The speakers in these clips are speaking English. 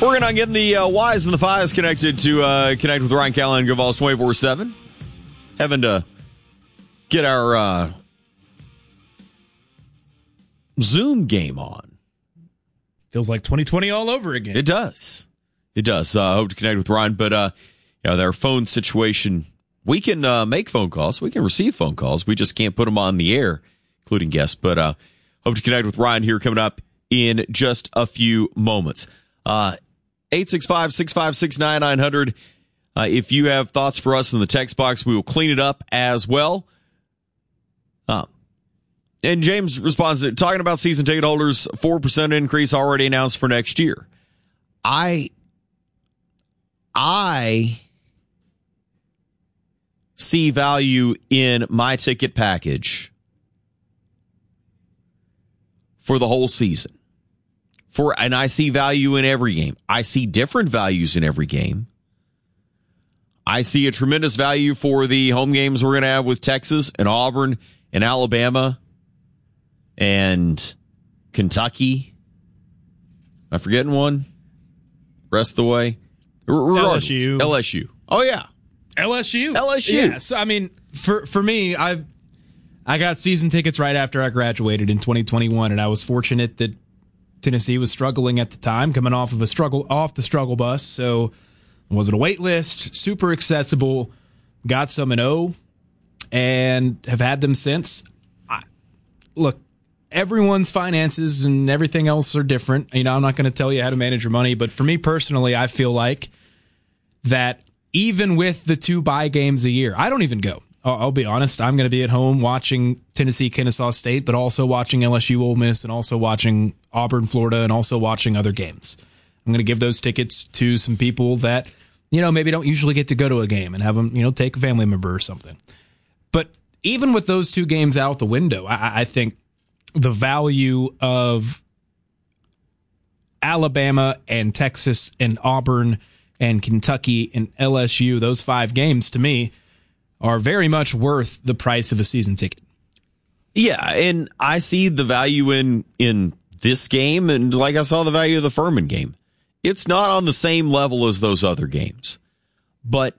Working on getting the Y's and the Fi's connected to connect with Ryan Callahan, GoVols 24/7. Having to get our Zoom game on. Feels like 2020 all over again. It does. It does. Hope to connect with Ryan, but their phone situation, we can make phone calls. We can receive phone calls. We just can't put them on the air, including guests. But hope to connect with Ryan here coming up in just a few moments. 865-656-9900. If you have thoughts for us in the text box, we will clean it up as well. And James responds, talking about season ticket holders, 4% increase already announced for next year. I see value in my ticket package for the whole season. And I see value in every game. I see different values in every game. I see a tremendous value for the home games we're going to have with Texas and Auburn and Alabama and Kentucky. Am I forgetting one? Rest of the way? LSU. Oh, yeah. LSU. Yeah, so, I mean, for me, I got season tickets right after I graduated in 2021, and I was fortunate that Tennessee was struggling at the time, coming off the struggle bus. So it wasn't a wait list, super accessible. Got some in O, and have had them since. Look, everyone's finances and everything else are different. I'm not going to tell you how to manage your money, but for me personally, I feel like that even with the 2 bye games a year, I don't even go. I'll be honest. I'm going to be at home watching Tennessee, Kennesaw State, but also watching LSU, Ole Miss, and also watching Auburn, Florida, and also watching other games. I'm going to give those tickets to some people that, maybe don't usually get to go to a game and have them, take a family member or something. But even with those 2 games out the window, I think the value of Alabama and Texas and Auburn and Kentucky and LSU, those 5 games to me, are very much worth the price of a season ticket. Yeah, and I see the value in this game, and like I saw the value of the Furman game. It's not on the same level as those other games, but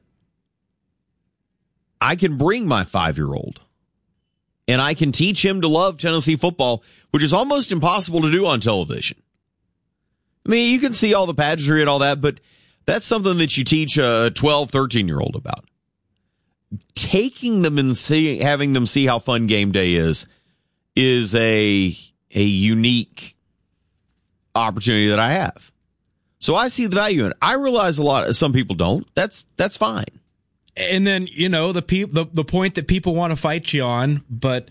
I can bring my 5-year-old, and I can teach him to love Tennessee football, which is almost impossible to do on television. I mean, you can see all the pageantry and all that, but that's something that you teach a 12, 13-year-old about. Taking them and having them see how fun game day is a unique opportunity that I have. So I see the value in it. I realize some people don't. That's fine. And then, the point that people want to fight you on, but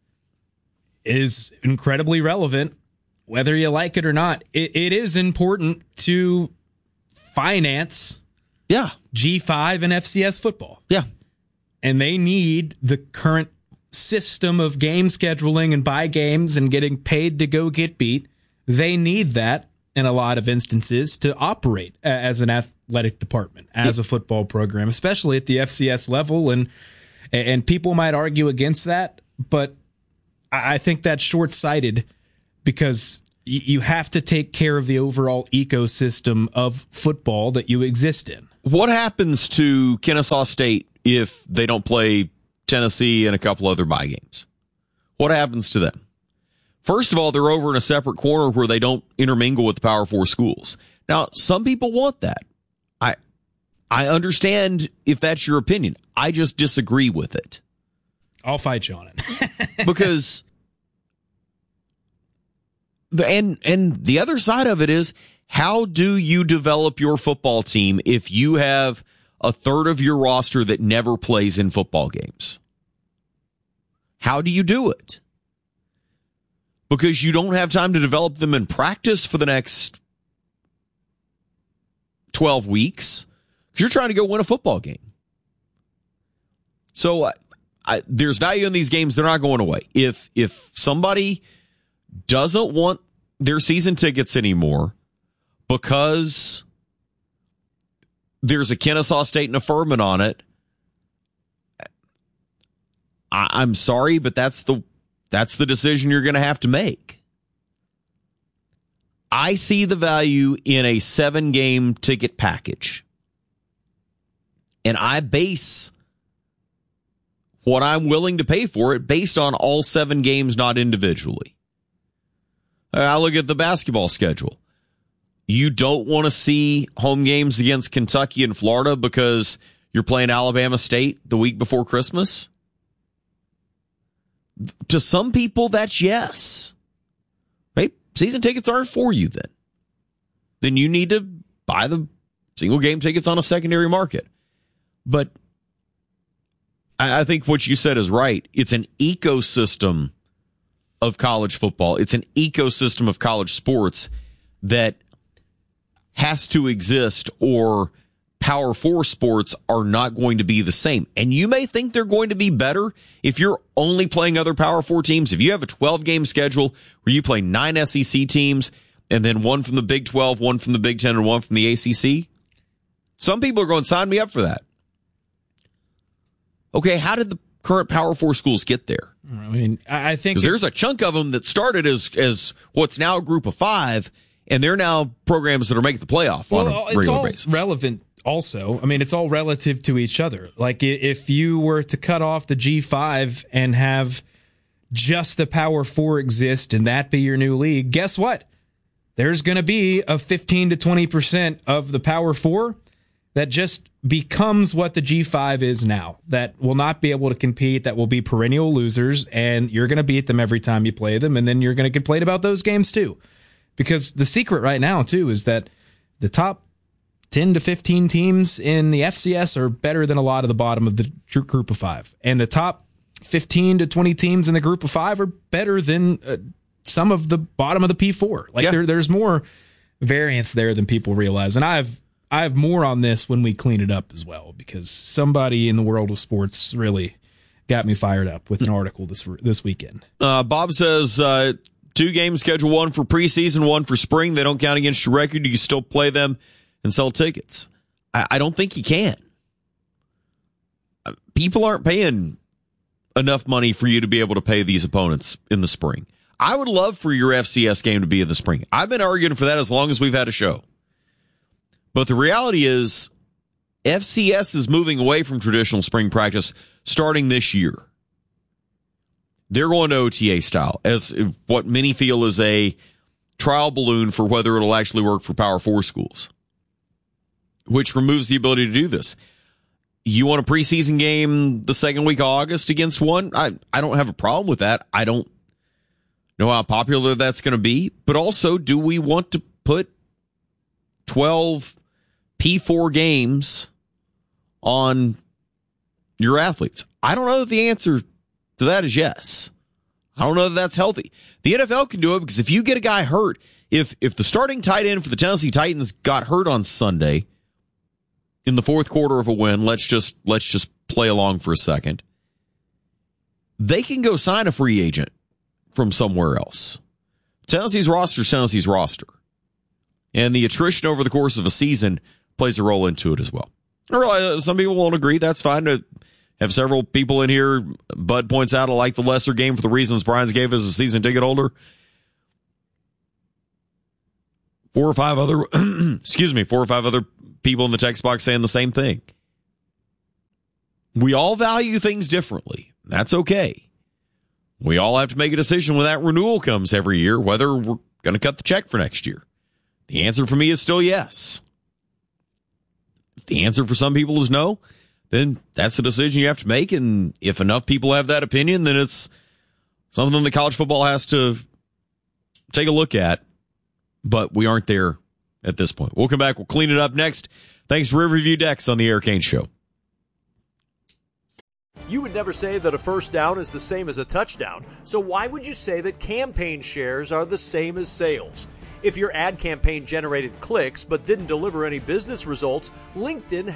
is incredibly relevant, whether you like it or not. It is important to finance G5 and FCS football. Yeah. And they need the current system of game scheduling and buy games and getting paid to go get beat. They need that in a lot of instances to operate as an athletic department, as a football program, especially at the FCS level. And people might argue against that, but I think that's short-sighted because you have to take care of the overall ecosystem of football that you exist in. What happens to Kennesaw State if they don't play Tennessee and a couple other bye games? What happens to them? First of all, they're over in a separate corner where they don't intermingle with the Power 4 schools. Now, some people want that. I understand if that's your opinion. I just disagree with it. I'll fight you on it. Because the other side of it is, how do you develop your football team if you have a third of your roster that never plays in football games? How do you do it? Because you don't have time to develop them in practice for the next 12 weeks. Because you're trying to go win a football game. So there's value in these games. They're not going away. If somebody doesn't want their season tickets anymore because there's a Kennesaw State and a Furman on it, I'm sorry, but that's the decision you're going to have to make. I see the value in a 7-game ticket package. And I base what I'm willing to pay for it based on all 7 games, not individually. I look at the basketball schedule. You don't want to see home games against Kentucky and Florida because you're playing Alabama State the week before Christmas? To some people, that's yes. Right? Season tickets aren't for you then. Then you need to buy the single game tickets on a secondary market. But I think what you said is right. It's an ecosystem of college football. It's an ecosystem of college sports that has to exist, or Power 4 sports are not going to be the same. And you may think they're going to be better if you're only playing other Power 4 teams. If you have a 12-game schedule where you play 9 SEC teams and then one from the Big 12, one from the Big 10, and one from the ACC, some people are going to sign me up for that. Okay, how did the current Power 4 schools get there? I mean, I think because there's a chunk of them that started as what's now a group of 5, and they're now programs that are making the playoff on a regular basis. It's all relevant also. I mean, it's all relative to each other. Like, if you were to cut off the G5 and have just the Power 4 exist and that be your new league, guess what? There's going to be a 15 to 20% of the Power 4 that just becomes what the G5 is now, that will not be able to compete, that will be perennial losers, and you're going to beat them every time you play them, and then you're going to complain about those games too. Because the secret right now, too, is that the top 10 to 15 teams in the FCS are better than a lot of the bottom of the group of 5. And the top 15 to 20 teams in the group of 5 are better than some of the bottom of the P4. Like, there's more variance there than people realize. And I have more on this when we clean it up as well, because somebody in the world of sports really got me fired up with an article this weekend. Bob says 2-game schedule, 1 for preseason, 1 for spring. They don't count against your record. You can still play them and sell tickets. I don't think you can. People aren't paying enough money for you to be able to pay these opponents in the spring. I would love for your FCS game to be in the spring. I've been arguing for that as long as we've had a show. But the reality is, FCS is moving away from traditional spring practice starting this year. They're going to OTA style, as what many feel is a trial balloon for whether it'll actually work for Power 4 schools, which removes the ability to do this. You want a preseason game the second week of August against one? I don't have a problem with that. I don't know how popular that's going to be. But also, do we want to put 12 P4 games on your athletes? I don't know if the answer to that is yes. I don't know that that's healthy. The NFL can do it because if you get a guy hurt, if the starting tight end for the Tennessee Titans got hurt on Sunday in the fourth quarter of a win, let's just play along for a second, they can go sign a free agent from somewhere else. Tennessee's roster. And the attrition over the course of a season plays a role into it as well. I realize some people won't agree. That's fine. To have several people in here. Bud points out I like the lesser game for the reasons Brian's gave as a season ticket holder. 4 or 5 other people in the text box saying the same thing. We all value things differently. That's okay. We all have to make a decision when that renewal comes every year, whether we're going to cut the check for next year. The answer for me is still yes. If the answer for some people is no, then that's a decision you have to make. And if enough people have that opinion, then it's something that college football has to take a look at. But we aren't there at this point. We'll come back. We'll clean it up next. Thanks to Riverview Decks on the Eric Kane Show. You would never say that a first down is the same as a touchdown. So why would you say that campaign shares are the same as sales? If your ad campaign generated clicks but didn't deliver any business results, LinkedIn